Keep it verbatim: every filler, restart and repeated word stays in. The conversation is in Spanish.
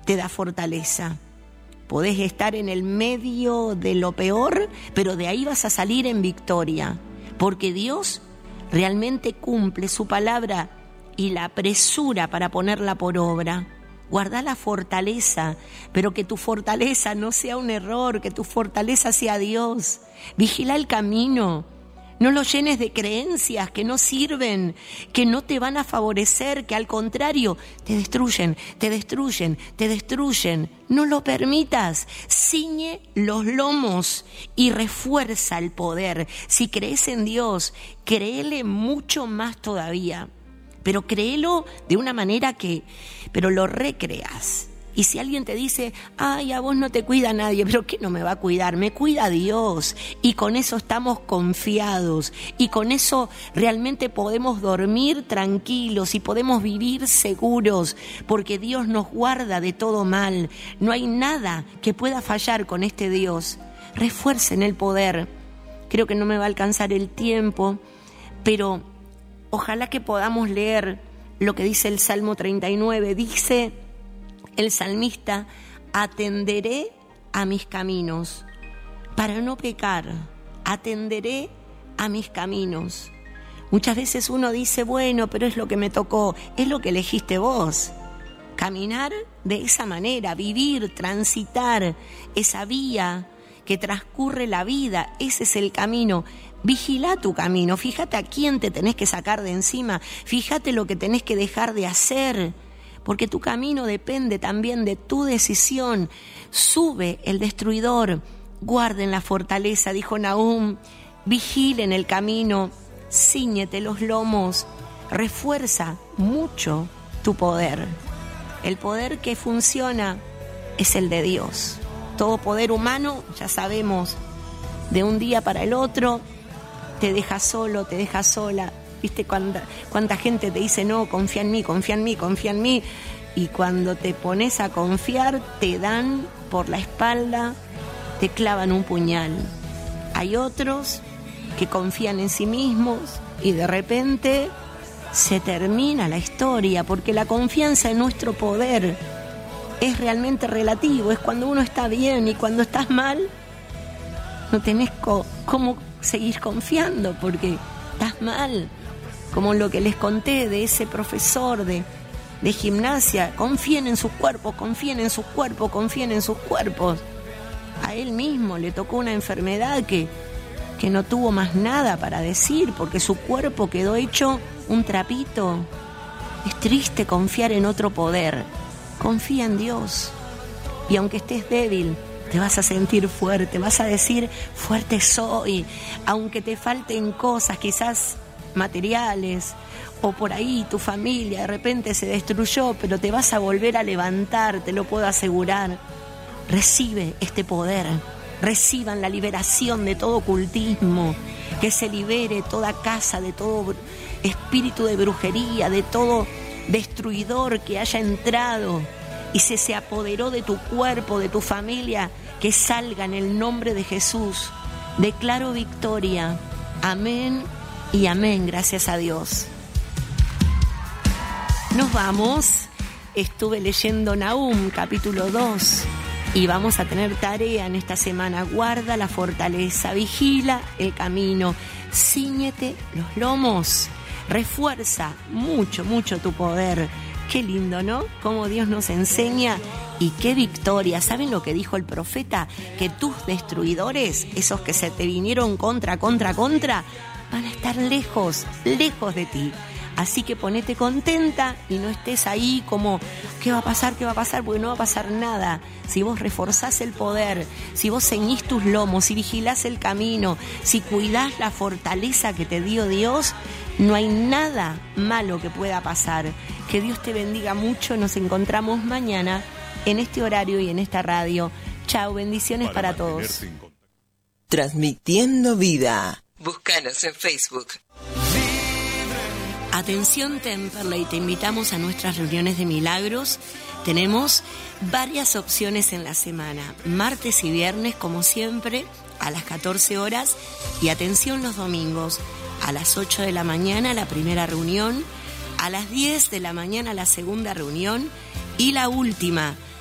te da fortaleza. Podés estar en el medio de lo peor, pero de ahí vas a salir en victoria, porque Dios realmente cumple su palabra y la apresura para ponerla por obra. Guarda la fortaleza, pero que tu fortaleza no sea un error, que tu fortaleza sea Dios. Vigila el camino. No lo llenes de creencias que no sirven, que no te van a favorecer, que al contrario te destruyen, te destruyen, te destruyen. No lo permitas. Ciñe los lomos y refuerza el poder. Si crees en Dios, créele mucho más todavía. Pero créelo de una manera que, pero lo recreas. Y si alguien te dice, ay, a vos no te cuida nadie, ¿pero qué no me va a cuidar? Me cuida Dios. Y con eso estamos confiados. Y con eso realmente podemos dormir tranquilos y podemos vivir seguros, porque Dios nos guarda de todo mal. No hay nada que pueda fallar con este Dios. Refuercen el poder. Creo que no me va a alcanzar el tiempo, pero ojalá que podamos leer lo que dice el Salmo treinta y nueve. Dice el salmista, atenderé a mis caminos para no pecar, atenderé a mis caminos. Muchas veces uno dice, bueno, pero es lo que me tocó, es lo que elegiste vos. Caminar de esa manera, vivir, transitar esa vía que transcurre la vida, ese es el camino. Vigila tu camino, fíjate a quién te tenés que sacar de encima, fíjate lo que tenés que dejar de hacer, porque tu camino depende también de tu decisión. Sube el destruidor, guarden la fortaleza, dijo Nahum, vigilen el camino, cíñete los lomos, refuerza mucho tu poder. El poder que funciona es el de Dios. Todo poder humano, ya sabemos, de un día para el otro, te deja solo, te deja sola. ¿Viste cuánta, cuánta gente te dice, no, confía en mí, confía en mí, confía en mí? Y cuando te pones a confiar, te dan por la espalda, te clavan un puñal. Hay otros que confían en sí mismos y de repente se termina la historia, porque la confianza en nuestro poder es realmente relativo. Es cuando uno está bien y cuando estás mal, no tenés co- cómo seguir confiando porque estás mal. Como lo que les conté de ese profesor de, de gimnasia, confíen en sus cuerpos, confíen en sus cuerpos, confíen en sus cuerpos. A él mismo le tocó una enfermedad que, que no tuvo más nada para decir, porque su cuerpo quedó hecho un trapito. Es triste confiar en otro poder. Confía en Dios. Y aunque estés débil, te vas a sentir fuerte, vas a decir, fuerte soy. Aunque te falten cosas, quizás materiales, o por ahí tu familia de repente se destruyó, pero te vas a volver a levantar, te lo puedo asegurar. Recibe este poder, reciban la liberación de todo ocultismo, que se libere toda casa de todo espíritu de brujería, de todo destruidor que haya entrado y se se apoderó de tu cuerpo, de tu familia, que salga en el nombre de Jesús. Declaro victoria. Amén y amén, gracias a Dios. Nos vamos. Estuve leyendo Nahum, capítulo dos, y vamos a tener tarea en esta semana. Guarda la fortaleza, vigila el camino, cíñete los lomos, refuerza mucho, mucho tu poder. Qué lindo, ¿no? Cómo Dios nos enseña y qué victoria. ¿Saben lo que dijo el profeta? Que tus destruidores, esos que se te vinieron contra, contra, contra, van a estar lejos, lejos de ti. Así que ponete contenta y no estés ahí como, ¿qué va a pasar? ¿Qué va a pasar? Porque no va a pasar nada. Si vos reforzás el poder, si vos ceñís tus lomos, si vigilás el camino, si cuidás la fortaleza que te dio Dios, no hay nada malo que pueda pasar. Que Dios te bendiga mucho. Nos encontramos mañana en este horario y en esta radio. Chao, bendiciones para, para todos. Transmitiendo vida. Búscanos en Facebook. Atención Temperley, te invitamos a nuestras reuniones de milagros. Tenemos varias opciones en la semana, martes y viernes como siempre a las catorce horas, y atención los domingos a las ocho de la mañana la primera reunión, a las diez de la mañana la segunda reunión y la última